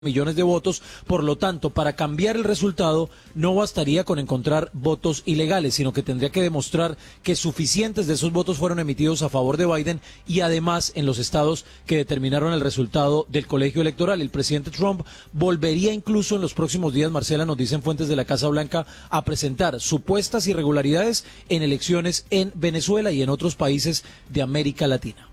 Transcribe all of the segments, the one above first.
millones de votos, por lo tanto, para cambiar el resultado no bastaría con encontrar votos ilegales, sino que tendría que demostrar que suficientes de esos votos fueron emitidos a favor de Biden y además en los estados que determinaron el resultado del colegio electoral. El presidente Trump volvería incluso en los próximos días, Marcela, nos dicen fuentes de la Casa Blanca, a presentar supuestas irregularidades en elecciones en Venezuela y en otros países de América Latina.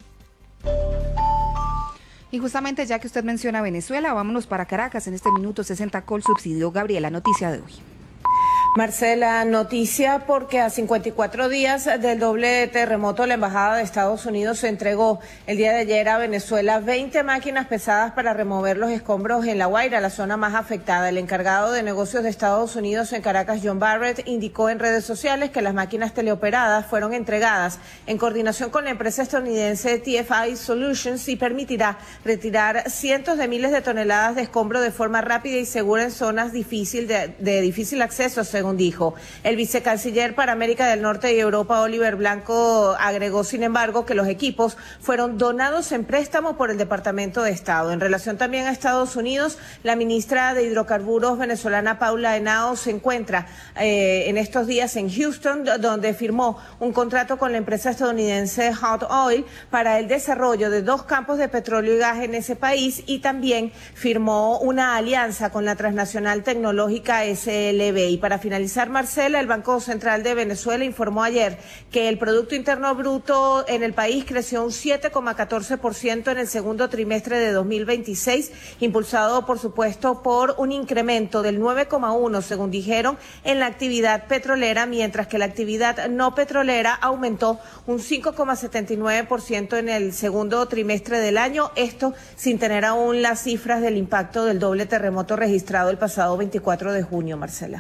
Y justamente ya que usted menciona Venezuela, vámonos para Caracas en este minuto 60 Colsubsidio. Gabriela, noticia de hoy. Marcela, noticia porque a 54 días del doble terremoto, la Embajada de Estados Unidos entregó el día de ayer a Venezuela 20 máquinas pesadas para remover los escombros en La Guaira, la zona más afectada. El encargado de negocios de Estados Unidos en Caracas, John Barrett, indicó en redes sociales que las máquinas teleoperadas fueron entregadas en coordinación con la empresa estadounidense TFI Solutions y permitirá retirar cientos de miles de toneladas de escombro de forma rápida y segura en zonas de difícil acceso, según dijo. El vicecanciller para América del Norte y Europa, Oliver Blanco, agregó, sin embargo, que los equipos fueron donados en préstamo por el Departamento de Estado. En relación también a Estados Unidos, la ministra de Hidrocarburos venezolana, Paula Henao, se encuentra en estos días en Houston, donde firmó un contrato con la empresa estadounidense Hot Oil para el desarrollo de 2 campos de petróleo y gas en ese país, y también firmó una alianza con la transnacional tecnológica SLB. Y para finalizar, Marcela, el Banco Central de Venezuela informó ayer que el Producto Interno Bruto en el país creció un 7,14% en el segundo trimestre de 2026, impulsado, por supuesto, por un incremento del 9,1%, según dijeron, en la actividad petrolera, mientras que la actividad no petrolera aumentó un 5,79% en el segundo trimestre del año, esto sin tener aún las cifras del impacto del doble terremoto registrado el pasado 24 de junio, Marcela.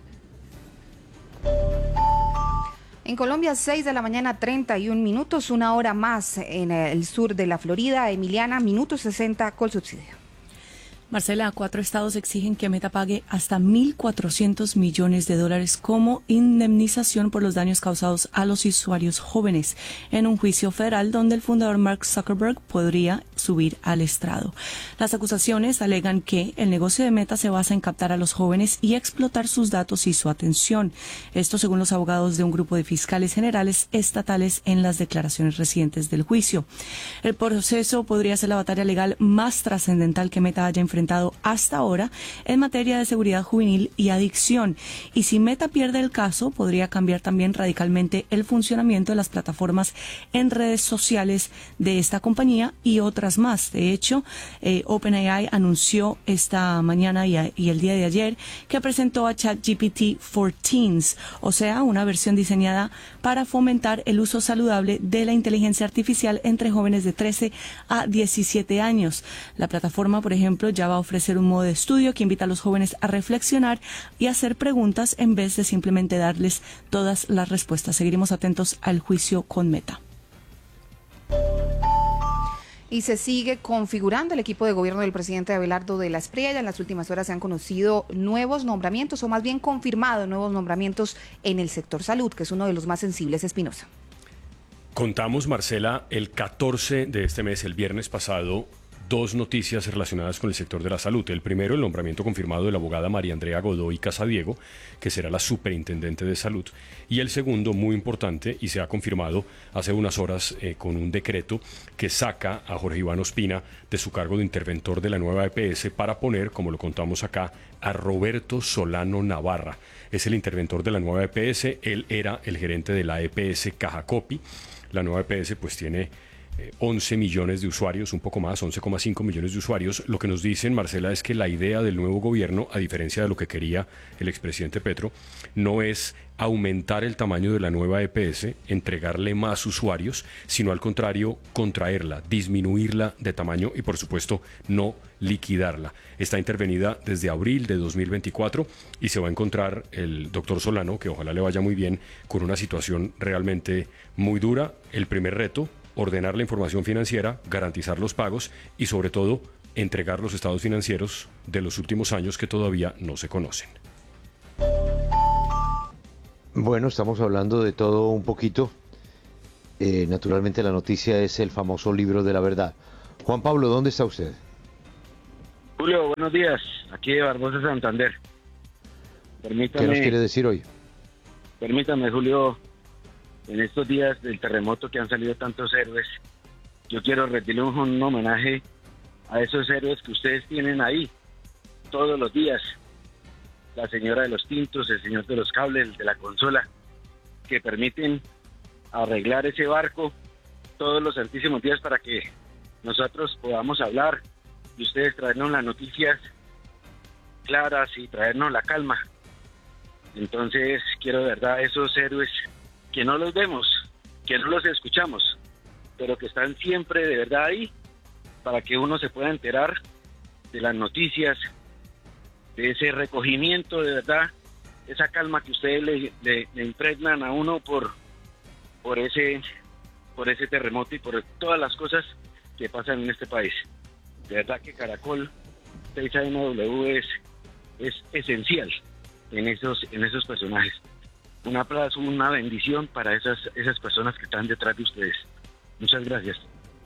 En Colombia, 6 de la mañana, 31 minutos, una hora más en el sur de la Florida. Emiliana, minuto 60, Colsubsidio. Marcela, 4 estados exigen que Meta pague hasta $1.400 millones como indemnización por los daños causados a los usuarios jóvenes en un juicio federal donde el fundador Mark Zuckerberg podría subir al estrado. Las acusaciones alegan que el negocio de Meta se basa en captar a los jóvenes y explotar sus datos y su atención. Esto según los abogados de un grupo de fiscales generales estatales en las declaraciones recientes del juicio. El proceso podría ser la batalla legal más trascendental que Meta haya enfrentado hasta ahora en materia de seguridad juvenil y adicción. Y si Meta pierde el caso, podría cambiar también radicalmente el funcionamiento de las plataformas en redes sociales de esta compañía y otras más. De hecho, OpenAI anunció esta mañana y el día de ayer que presentó a ChatGPT for Teens, o sea, una versión diseñada para fomentar el uso saludable de la inteligencia artificial entre jóvenes de 13 a 17 años. La plataforma, por ejemplo, ya va a ofrecer un modo de estudio que invita a los jóvenes a reflexionar y hacer preguntas en vez de simplemente darles todas las respuestas. Seguiremos atentos al juicio con Meta. Y se sigue configurando el equipo de gobierno del presidente Abelardo de la Espriella. En las últimas horas se han conocido nuevos nombramientos, o más bien confirmado nuevos nombramientos en el sector salud, que es uno de los más sensibles. Espinosa. Contamos, Marcela, el 14 de este mes, el viernes pasado, 2 noticias relacionadas con el sector de la salud. El primero, el nombramiento confirmado de la abogada María Andrea Godoy Casadiego, que será la superintendente de salud. Y el segundo, muy importante, y se ha confirmado hace unas horas con un decreto que saca a Jorge Iván Ospina de su cargo de interventor de la nueva EPS para poner, como lo contamos acá, a Roberto Solano Navarra. Es el interventor de la nueva EPS, él era el gerente de la EPS Cajacopi. La nueva EPS pues tiene 11 millones de usuarios, un poco más, 11,5 millones de usuarios. Lo que nos dicen, Marcela, es que la idea del nuevo gobierno, a diferencia de lo que quería el expresidente Petro, no es aumentar el tamaño de la nueva EPS, entregarle más usuarios, sino al contrario, contraerla, disminuirla de tamaño y, por supuesto, no liquidarla. Está intervenida desde abril de 2024 y se va a encontrar el doctor Solano, que ojalá le vaya muy bien, con una situación realmente muy dura. El primer reto: ordenar la información financiera, garantizar los pagos y, sobre todo, entregar los estados financieros de los últimos años que todavía no se conocen. Bueno, estamos hablando de todo un poquito. Naturalmente la noticia es el famoso libro de la verdad. Juan Pablo, ¿dónde está usted? Julio, buenos días. Aquí de Barbosa, Santander. ¿Qué nos quiere decir hoy? Permítame, Julio, en estos días del terremoto que han salido tantos héroes, yo quiero rendirle un homenaje a esos héroes que ustedes tienen ahí todos los días. La señora de los tintos, el señor de los cables, el de la consola, que permiten arreglar ese barco todos los santísimos días para que nosotros podamos hablar y ustedes traernos las noticias claras y traernos la calma. Entonces quiero de verdad esos héroes que no los vemos, que no los escuchamos, pero que están siempre de verdad ahí para que uno se pueda enterar de las noticias, de ese recogimiento de verdad, esa calma que ustedes le impregnan a uno por ese terremoto y por todas las cosas que pasan en este país. De verdad que Caracol 6AMW es esencial en esos personajes. Un aplauso, una bendición para esas personas que están detrás de ustedes. Muchas gracias.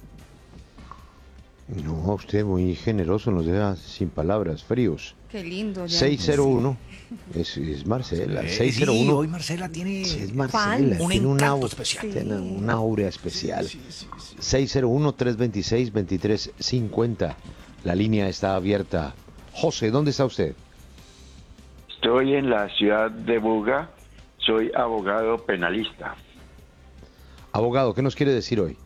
No, usted muy generoso, nos deja sin palabras, fríos. Qué lindo. 601, es Marcela. 601. Sí, hoy Marcela tiene, Es Marcela, un tiene encanto especial. Tiene una aurea especial. 601-326-2350. La línea está abierta. José, ¿dónde está usted? Estoy en la ciudad de Buga, soy abogado penalista. Abogado, ¿qué nos quiere decir hoy?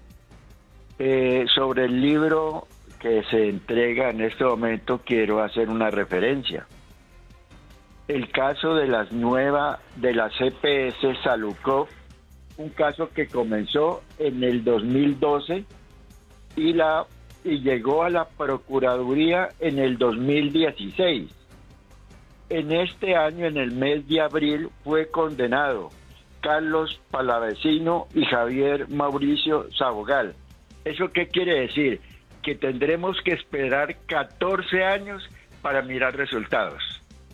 Sobre el libro que se entrega en este momento quiero hacer una referencia. El caso de las CPS Salukov, un caso que comenzó en el 2012 y llegó a la Procuraduría en el 2016. En este año, en el mes de abril, fue condenado Carlos Palavecino y Javier Mauricio Sabogal. ¿Eso qué quiere decir? Que tendremos que esperar 14 años para mirar resultados.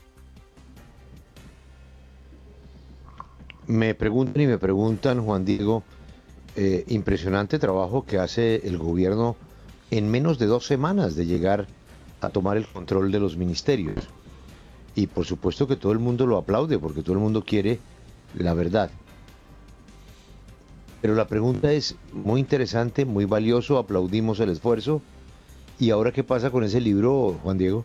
Me preguntan, Juan Diego, impresionante trabajo que hace el gobierno en menos de 2 semanas de llegar a tomar el control de los ministerios. Y por supuesto que todo el mundo lo aplaude, porque todo el mundo quiere la verdad. Pero la pregunta es muy interesante, muy valioso, aplaudimos el esfuerzo. ¿Y ahora qué pasa con ese libro, Juan Diego?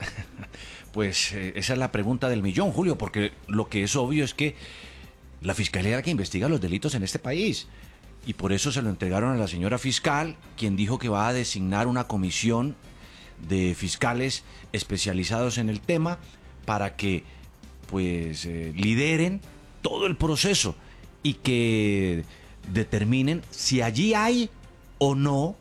Pues esa es la pregunta del millón, Julio, porque lo que es obvio es que la fiscalía es la que investiga los delitos en este país. Y por eso se lo entregaron a la señora fiscal, quien dijo que va a designar una comisión de fiscales especializados en el tema para que pues lideren todo el proceso y que determinen si allí hay o no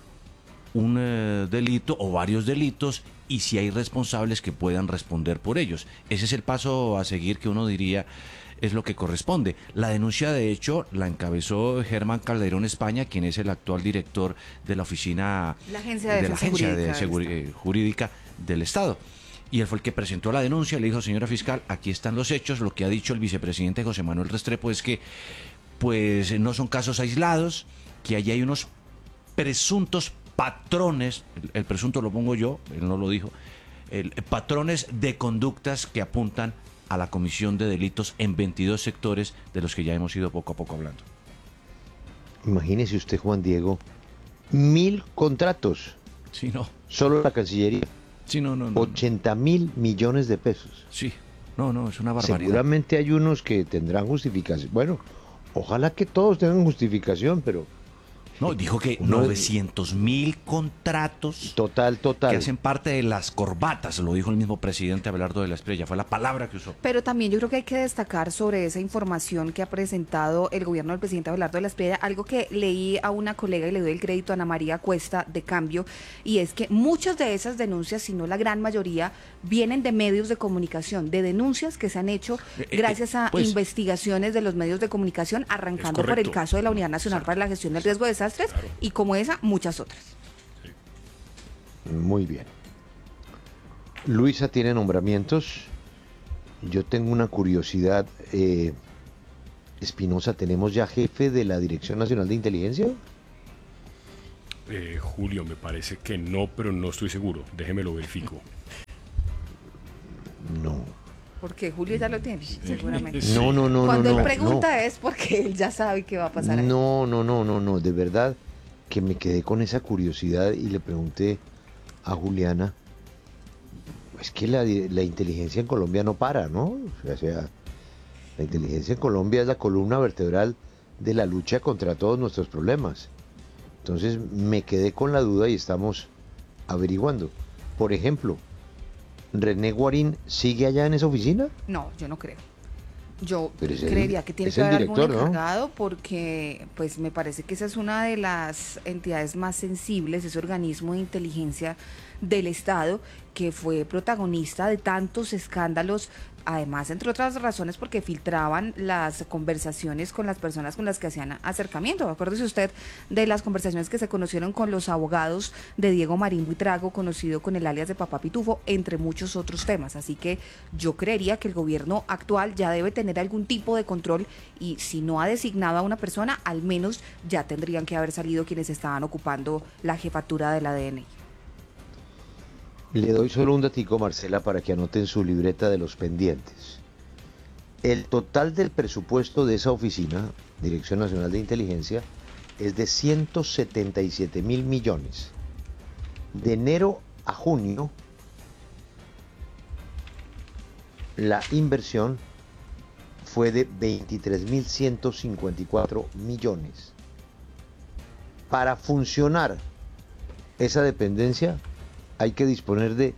un delito o varios delitos y si hay responsables que puedan responder por ellos. Ese es el paso a seguir que uno diría es lo que corresponde. La denuncia, de hecho, la encabezó Germán Calderón España, quien es el actual director de la oficina la Agencia de Seguridad Jurídica del Estado. Y él fue el que presentó la denuncia, le dijo, señora fiscal, aquí están los hechos. Lo que ha dicho el vicepresidente José Manuel Restrepo es que pues no son casos aislados, que allí hay unos presuntos patrones, el presunto lo pongo yo, él no lo dijo, patrones de conductas que apuntan a la comisión de delitos en 22 sectores de los que ya hemos ido poco a poco hablando. Imagínese usted, Juan Diego, 1.000 contratos. Sí, no. Solo la Cancillería. Sí, no. 80.000 millones de pesos. Sí, no, es una barbaridad. Seguramente hay unos que tendrán justificación. Bueno, ojalá que todos tengan justificación, pero... No, dijo que 900.000 contratos total que hacen parte de las corbatas, lo dijo el mismo presidente Abelardo de la Espriella, fue la palabra que usó. Pero también yo creo que hay que destacar sobre esa información que ha presentado el gobierno del presidente Abelardo de la Espriella, algo que leí a una colega y le doy el crédito a Ana María Cuesta de Cambio, y es que muchas de esas denuncias, si no la gran mayoría, vienen de medios de comunicación, de denuncias que se han hecho gracias a investigaciones de los medios de comunicación, arrancando por el caso de la Unidad Nacional para la Gestión del Riesgo de Desastres, y como esa, muchas otras. Muy bien. Luisa tiene nombramientos. Yo tengo una curiosidad. Espinosa, ¿tenemos ya jefe de la Dirección Nacional de Inteligencia? Julio, me parece que no, pero no estoy seguro. Déjeme lo verifico. No. Porque Julio ya lo tiene, seguramente. Sí. No. Cuando él no, pregunta es porque él ya sabe qué va a pasar ahí. No, de verdad que me quedé con esa curiosidad y le pregunté a Juliana, es que la inteligencia en Colombia no para, ¿no? O sea, la inteligencia en Colombia es la columna vertebral de la lucha contra todos nuestros problemas. Entonces me quedé con la duda y estamos averiguando. Por ejemplo, ¿René Guarín sigue allá en esa oficina? No, yo no creo. Yo Pero creería que tiene es que el haber director, algún ¿no? encargado porque pues me parece que esa es una de las entidades más sensibles, ese organismo de inteligencia del Estado que fue protagonista de tantos escándalos, además, entre otras razones, porque filtraban las conversaciones con las personas con las que hacían acercamiento. Acuérdese usted de las conversaciones que se conocieron con los abogados de Diego Marín Buitrago, conocido con el alias de Papá Pitufo, entre muchos otros temas. Así que yo creería que el gobierno actual ya debe tener algún tipo de control y si no ha designado a una persona, al menos ya tendrían que haber salido quienes estaban ocupando la jefatura de la DNI. Le doy solo un datico, Marcela, para que anoten su libreta de los pendientes. El total del presupuesto de esa oficina, Dirección Nacional de Inteligencia, es de 177.000 millones. De enero a junio, la inversión fue de 23.154 millones. Para funcionar esa dependencia, hay que disponer de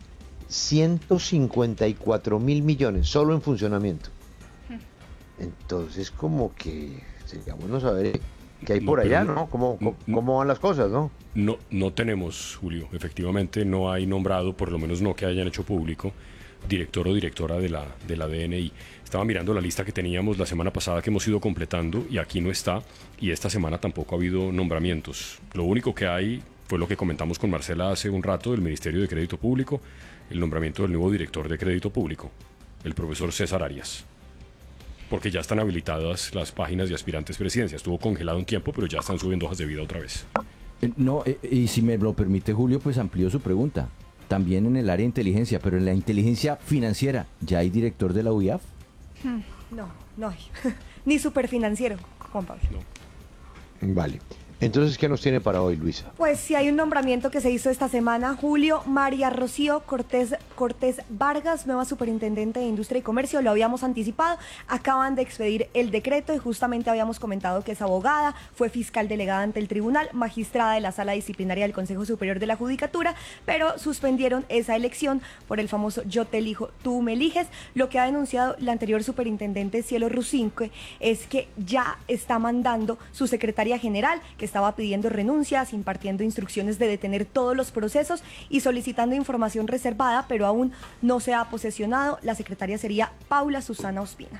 154.000 millones solo en funcionamiento. Entonces, como que sería bueno saber qué hay por allá, ¿no? ¿Cómo van las cosas, no? No tenemos, Julio. Efectivamente, no hay nombrado, por lo menos no que hayan hecho público, director o directora de la DNI. Estaba mirando la lista que teníamos la semana pasada que hemos ido completando y aquí no está. Y esta semana tampoco ha habido nombramientos. Lo único que hay fue lo que comentamos con Marcela hace un rato del Ministerio de Crédito Público, el nombramiento del nuevo director de Crédito Público, el profesor César Arias. Porque ya están habilitadas las páginas de aspirantes presidencia. Estuvo congelado un tiempo, pero ya están subiendo hojas de vida otra vez. Y si me lo permite Julio, pues amplió su pregunta. También en el área de inteligencia, pero en la inteligencia financiera, ¿ya hay director de la UIAF? No hay. Ni superfinanciero, Juan Pablo. No. Vale. Entonces, ¿qué nos tiene para hoy, Luisa? Pues sí hay un nombramiento que se hizo esta semana, Julio. María Rocío Cortés Vargas, nueva superintendente de Industria y Comercio, lo habíamos anticipado. Acaban de expedir el decreto y justamente habíamos comentado que es abogada, fue fiscal delegada ante el tribunal, magistrada de la Sala Disciplinaria del Consejo Superior de la Judicatura, pero suspendieron esa elección por el famoso yo te elijo, tú me eliges. Lo que ha denunciado la anterior superintendente Cielo Rusinque es que ya está mandando su secretaria general, que estaba pidiendo renuncias, impartiendo instrucciones de detener todos los procesos y solicitando información reservada, pero aún no se ha posesionado. La secretaria sería Paula Susana Ospina.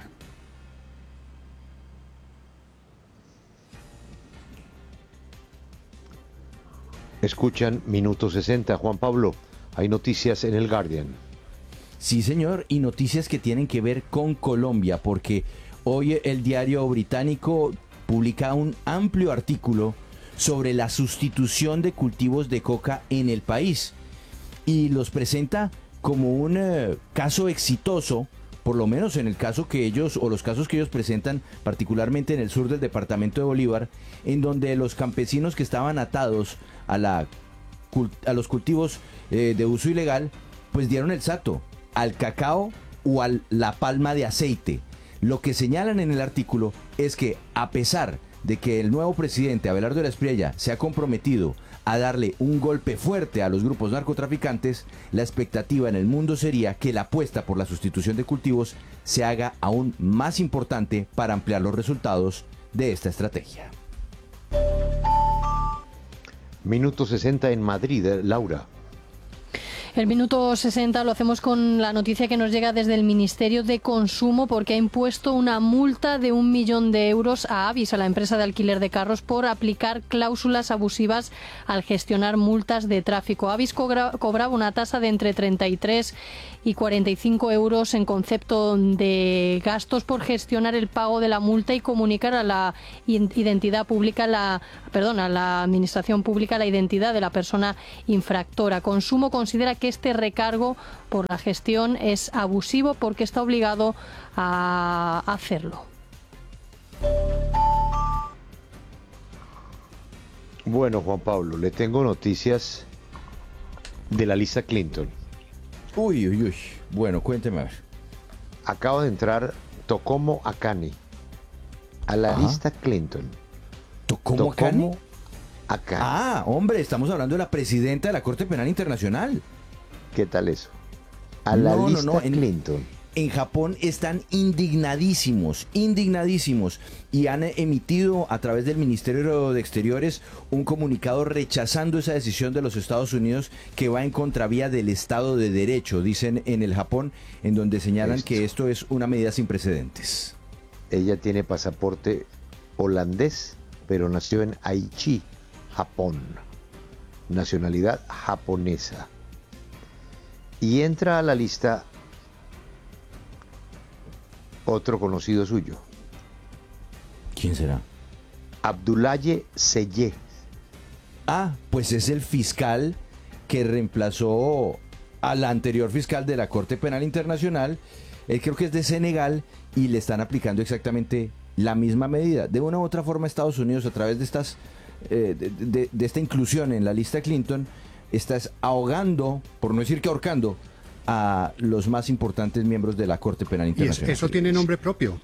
Escuchan Minuto 60. Juan Pablo, hay noticias en el Guardian. Sí, señor, y noticias que tienen que ver con Colombia, porque hoy el diario británico publica un amplio artículo sobre la sustitución de cultivos de coca en el país y los presenta como un caso exitoso, por lo menos en el caso que ellos, o los casos que ellos presentan, particularmente en el sur del departamento de Bolívar, en donde los campesinos que estaban atados a los cultivos de uso ilegal, pues dieron el salto al cacao o a la palma de aceite. Lo que señalan en el artículo es que a pesar de que el nuevo presidente Abelardo de la Espriella se ha comprometido a darle un golpe fuerte a los grupos narcotraficantes, la expectativa en el mundo sería que la apuesta por la sustitución de cultivos se haga aún más importante para ampliar los resultados de esta estrategia. Minuto 60 en Madrid, Laura. El minuto 60 lo hacemos con la noticia que nos llega desde el Ministerio de Consumo, porque ha impuesto una multa de 1 millón de euros a Avis, a la empresa de alquiler de carros, por aplicar cláusulas abusivas al gestionar multas de tráfico. Avis cobraba una tasa de entre 33 y 45 euros en concepto de gastos por gestionar el pago de la multa y comunicar a la identidad pública, a la administración pública, la identidad de la persona infractora. Consumo considera que este recargo por la gestión es abusivo porque está obligado a hacerlo. Bueno, Juan Pablo, le tengo noticias de la lista Clinton. Uy. Bueno, cuénteme a ver. Acaba de entrar Tocomo Akani a la lista Clinton. ¿Tocomo Akani? Akani. Ah, hombre, estamos hablando de la presidenta de la Corte Penal Internacional. ¿Qué tal eso? A la lista Clinton. En Japón están indignadísimos y han emitido a través del Ministerio de Exteriores un comunicado rechazando esa decisión de los Estados Unidos que va en contravía del Estado de Derecho, dicen en el Japón, en donde señalan que esto es una medida sin precedentes. Ella tiene pasaporte holandés, pero nació en Aichi, Japón, nacionalidad japonesa. Y entra a la lista otro conocido suyo. ¿Quién será? Abdoulaye Seye. Ah, pues es el fiscal que reemplazó a la anterior fiscal de la Corte Penal Internacional. Él creo que es de Senegal y le están aplicando exactamente la misma medida. De una u otra forma, Estados Unidos, a través de estas de esta inclusión en la lista Clinton, está ahogando, por no decir que ahorcando, a los más importantes miembros de la Corte Penal Internacional. Y eso tiene nombre propio.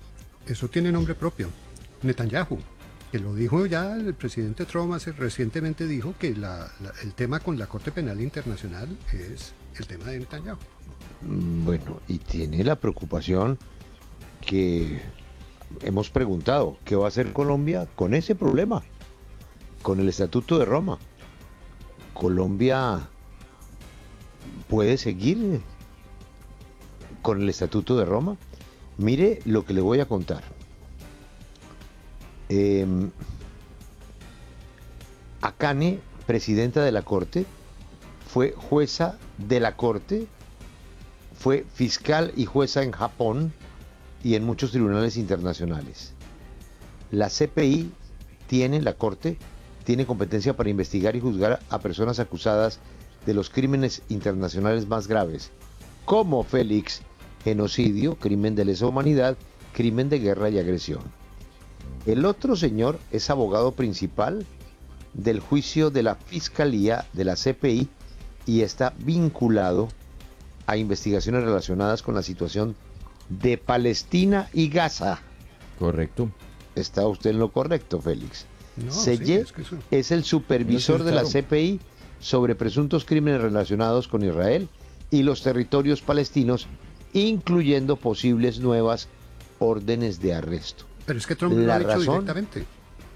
Netanyahu, que lo dijo ya el presidente Trump recientemente, dijo que el tema con la Corte Penal Internacional es el tema de Netanyahu. Bueno, y tiene la preocupación que hemos preguntado, ¿qué va a hacer Colombia con ese problema? Con el Estatuto de Roma. Colombia puede seguir con el Estatuto de Roma. Mire lo que le voy a contar. Akane, presidenta de la Corte, fue jueza de la Corte, fue fiscal y jueza en Japón y en muchos tribunales internacionales. La CPI la Corte tiene competencia para investigar y juzgar a personas acusadas de los crímenes internacionales más graves, como Félix, genocidio, crimen de lesa humanidad, crimen de guerra y agresión. El otro señor es abogado principal del juicio de la Fiscalía de la CPI y está vinculado a investigaciones relacionadas con la situación de Palestina y Gaza. Correcto. Está usted en lo correcto, Félix. No, Seye es el supervisor de la CPI sobre presuntos crímenes relacionados con Israel y los territorios palestinos, incluyendo posibles nuevas órdenes de arresto. Pero es que Trump lo ha dicho directamente.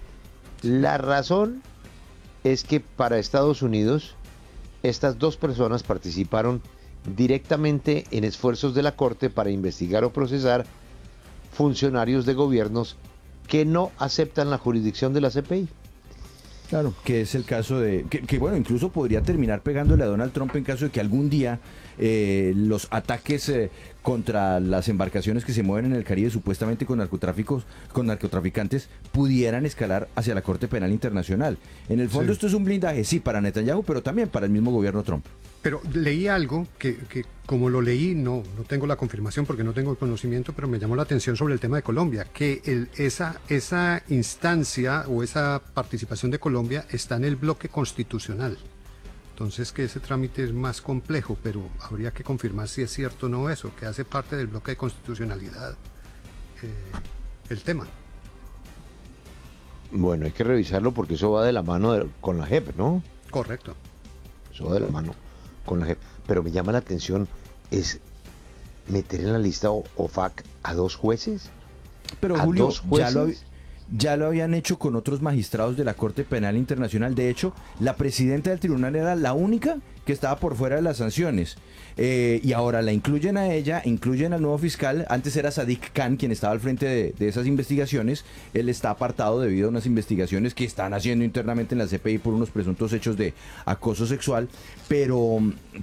La razón es que para Estados Unidos estas dos personas participaron directamente en esfuerzos de la Corte para investigar o procesar funcionarios de gobiernos que no aceptan la jurisdicción de la CPI. Claro, que es el caso de... Que bueno, incluso podría terminar pegándole a Donald Trump en caso de que algún día los ataques contra las embarcaciones que se mueven en el Caribe supuestamente con narcotraficantes pudieran escalar hacia la Corte Penal Internacional. En el fondo esto es un blindaje, sí, para Netanyahu, pero también para el mismo gobierno Trump. Pero leí algo que como lo leí, no tengo la confirmación porque no tengo el conocimiento, pero me llamó la atención sobre el tema de Colombia, que esa instancia o esa participación de Colombia está en el bloque constitucional. Entonces que ese trámite es más complejo, pero habría que confirmar si es cierto o no eso, que hace parte del bloque de constitucionalidad el tema. Bueno, hay que revisarlo porque eso va de la mano con la JEP, ¿no? Correcto. Eso va de la mano con la JEP. Pero me llama la atención es meter en la lista OFAC a dos jueces. Pero Julio, Ya lo habían hecho con otros magistrados de la Corte Penal Internacional. De hecho, la presidenta del tribunal era la única que estaba por fuera de las sanciones. Y ahora la incluyen a ella, incluyen al nuevo fiscal. Antes era Sadiq Khan quien estaba al frente de esas investigaciones. Él está apartado debido a unas investigaciones que están haciendo internamente en la CPI por unos presuntos hechos de acoso sexual. Pero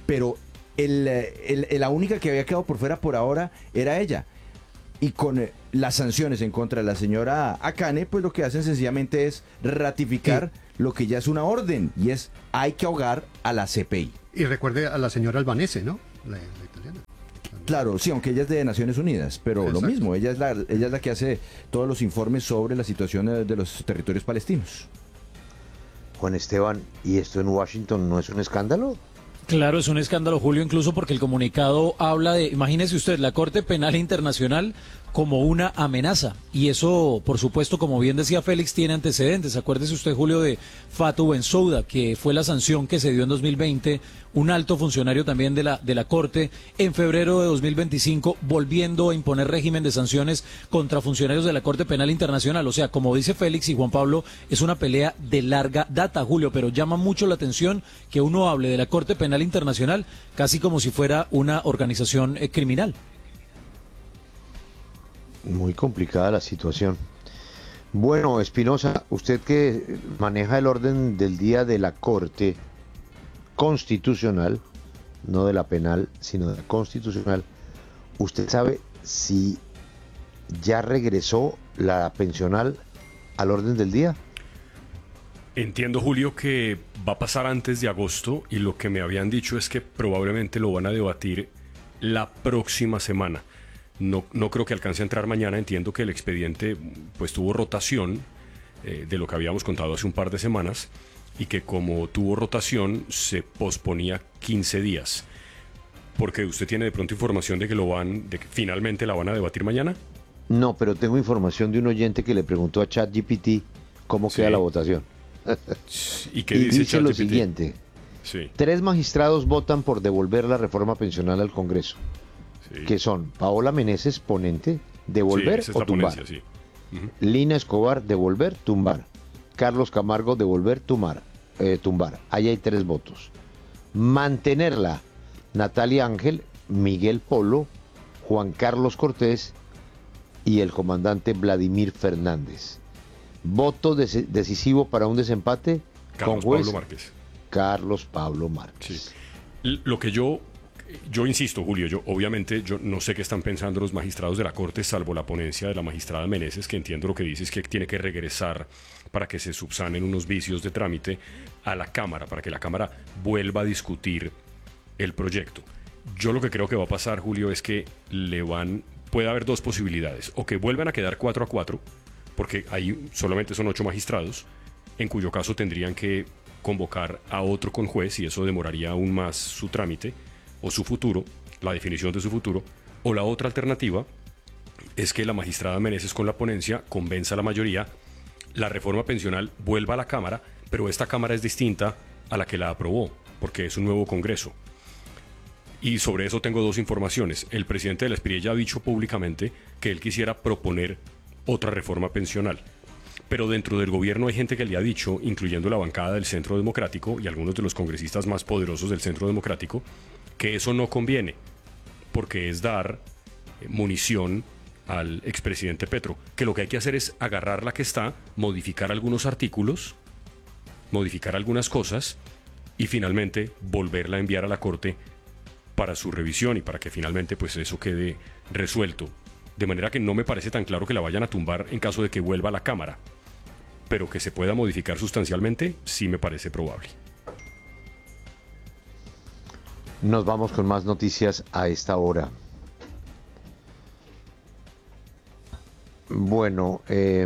la única que había quedado por fuera por ahora era ella. Y con las sanciones en contra de la señora Akane, pues lo que hacen sencillamente es ratificar lo que ya es una orden, y es hay que ahogar a la CPI. Y recuerde a la señora Albanese, ¿no? La italiana. Claro, sí, aunque ella es de Naciones Unidas, pero Exacto. Lo mismo, ella es la que hace todos los informes sobre la situación de los territorios palestinos. Juan Esteban, ¿y esto en Washington no es un escándalo? Claro, es un escándalo, Julio, incluso porque el comunicado habla de, imagínese usted, la Corte Penal Internacional como una amenaza. Y eso, por supuesto, como bien decía Félix, tiene antecedentes. Acuérdese usted, Julio, de Fatou Bensouda, que fue la sanción que se dio en 2020, un alto funcionario también de la Corte, en febrero de 2025, volviendo a imponer régimen de sanciones contra funcionarios de la Corte Penal Internacional. O sea, como dice Félix y Juan Pablo, es una pelea de larga data, Julio, pero llama mucho la atención que uno hable de la Corte Penal Internacional casi como si fuera una organización criminal. Muy complicada la situación. Bueno, Espinosa, usted que maneja el orden del día de la Corte Constitucional, no de la penal, sino de la constitucional, ¿usted sabe si ya regresó la pensional al orden del día? Entiendo, Julio, que va a pasar antes de agosto, y lo que me habían dicho es que probablemente lo van a debatir la próxima semana. No creo que alcance a entrar mañana. Entiendo que el expediente pues tuvo rotación de lo que habíamos contado hace un par de semanas, y que como tuvo rotación se posponía 15 días. Porque usted tiene de pronto información de que finalmente la van a debatir mañana. No, pero tengo información de un oyente que le preguntó a ChatGPT cómo queda la votación. ¿Y qué dice lo ChatGPT? siguiente: Sí. 3 magistrados votan por devolver la reforma pensional al Congreso, que son Paola Meneses, ponente, devolver esa es o la tumbar. ponencia, sí. Lina Escobar, devolver, tumbar. Carlos Camargo, devolver, tumbar. Ahí hay 3 votos. Mantenerla: Natalia Ángel, Miguel Polo, Juan Carlos Cortés y el comandante Vladimir Fernández. Voto decisivo para un desempate Carlos con juez Pablo Márquez. Carlos Pablo Márquez. Sí. Lo que yo insisto, Julio, obviamente yo no sé qué están pensando los magistrados de la Corte, salvo la ponencia de la magistrada Meneses, que entiendo lo que dice es que tiene que regresar para que se subsanen unos vicios de trámite a la Cámara, para que la Cámara vuelva a discutir el proyecto. Yo lo que creo que va a pasar, Julio, es que puede haber 2 posibilidades: o que vuelvan a quedar 4-4, porque ahí solamente son 8 magistrados, en cuyo caso tendrían que convocar a otro conjuez, y eso demoraría aún más su trámite o su futuro, la definición de su futuro. O la otra alternativa es que la magistrada Meneses, con la ponencia, convenza a la mayoría, la reforma pensional vuelva a la Cámara, pero esta Cámara es distinta a la que la aprobó, porque es un nuevo Congreso. Y sobre eso tengo 2 informaciones. El presidente de la SPRI ya ha dicho públicamente que él quisiera proponer otra reforma pensional. Pero dentro del gobierno hay gente que le ha dicho, incluyendo la bancada del Centro Democrático y algunos de los congresistas más poderosos del Centro Democrático, que eso no conviene, porque es dar munición al expresidente Petro, que lo que hay que hacer es agarrar la que está, modificar algunos artículos, modificar algunas cosas y finalmente volverla a enviar a la Corte para su revisión y para que finalmente pues eso quede resuelto. De manera que no me parece tan claro que la vayan a tumbar en caso de que vuelva a la Cámara, pero que se pueda modificar sustancialmente sí me parece probable. Nos vamos con más noticias a esta hora. Bueno,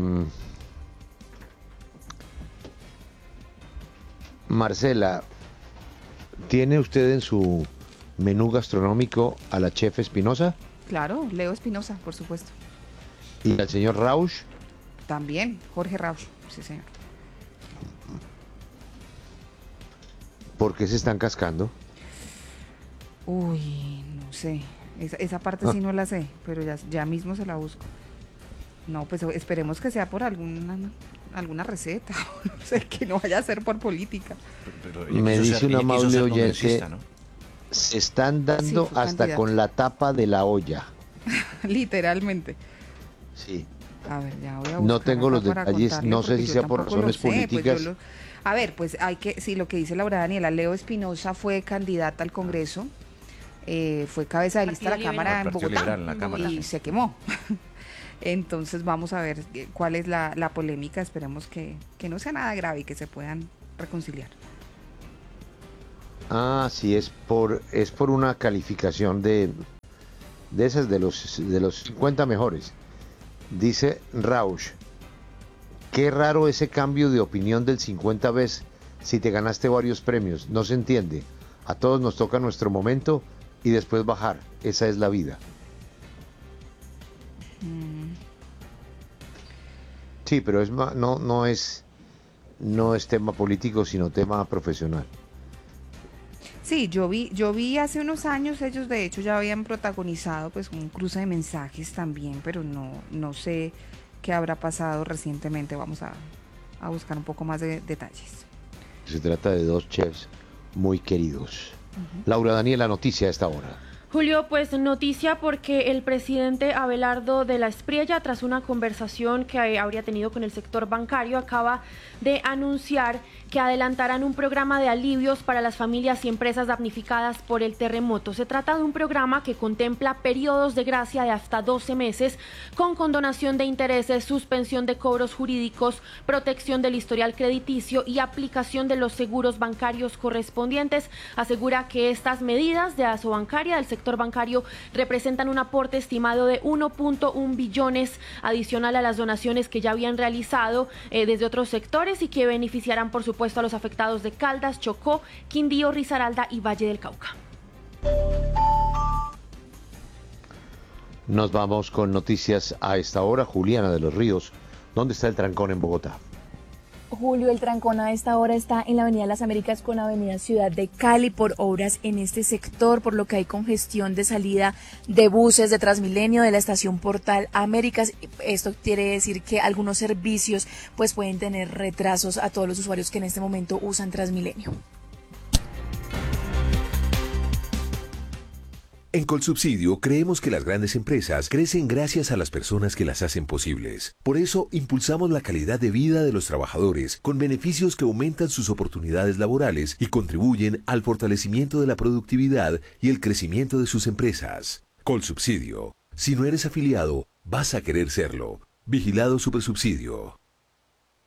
Marcela, ¿tiene usted en su menú gastronómico a la chef Espinosa? Claro, Leo Espinosa, por supuesto. ¿Y al señor Rausch? También, Jorge Rausch, sí señor. ¿Por qué se están cascando? Uy, no sé. Esa parte sí no la sé, pero ya mismo se la busco. No, pues esperemos que sea por alguna receta, no sé, que no vaya a ser por política. Me dice un amable oyente, ¿no? Se están dando hasta candidato. Con la tapa de la olla. Literalmente. Sí. A ver, ya voy a buscar. No tengo los detalles, no sé si sea por razones políticas. Pues a ver, pues sí, lo que dice Laura Daniela, Leo Espinosa fue candidata al Congreso, fue cabeza de lista de la Cámara en Bogotá y se quemó. Entonces vamos a ver cuál es la polémica, esperemos que no sea nada grave y que se puedan reconciliar. Ah, sí, es por una calificación de esas de los 50 mejores. Dice Rausch, qué raro ese cambio de opinión del 50 veces si te ganaste varios premios, no se entiende. A todos nos toca nuestro momento y después bajar, esa es la vida. Sí, pero no es tema político, sino tema profesional. Sí, yo vi hace unos años, ellos de hecho ya habían protagonizado pues un cruce de mensajes también, pero no sé qué habrá pasado recientemente. Vamos a buscar un poco más de detalles. Se trata de dos chefs muy queridos. Laura Daniela, noticia a esta hora. Julio, pues noticia porque el presidente Abelardo de la Espriella, tras una conversación que habría tenido con el sector bancario, acaba de anunciar que adelantarán un programa de alivios para las familias y empresas damnificadas por el terremoto. Se trata de un programa que contempla periodos de gracia de hasta 12 meses, con condonación de intereses, suspensión de cobros jurídicos, protección del historial crediticio y aplicación de los seguros bancarios correspondientes. Asegura que estas medidas de Asobancaria del sector bancario representan un aporte estimado de 1.1 billones adicional a las donaciones que ya habían realizado desde otros sectores y que beneficiarán, por supuesto, a los afectados de Caldas, Chocó, Quindío, Risaralda y Valle del Cauca. Nos vamos con noticias a esta hora. Juliana de los Ríos, ¿dónde está el trancón en Bogotá? Julio, el trancón a esta hora está en la Avenida Las Américas con Avenida Ciudad de Cali por obras en este sector, por lo que hay congestión de salida de buses de Transmilenio de la estación Portal Américas. Esto quiere decir que algunos servicios pues pueden tener retrasos a todos los usuarios que en este momento usan Transmilenio. En Colsubsidio creemos que las grandes empresas crecen gracias a las personas que las hacen posibles. Por eso impulsamos la calidad de vida de los trabajadores con beneficios que aumentan sus oportunidades laborales y contribuyen al fortalecimiento de la productividad y el crecimiento de sus empresas. Colsubsidio. Si no eres afiliado, vas a querer serlo. Vigilado Supersubsidio.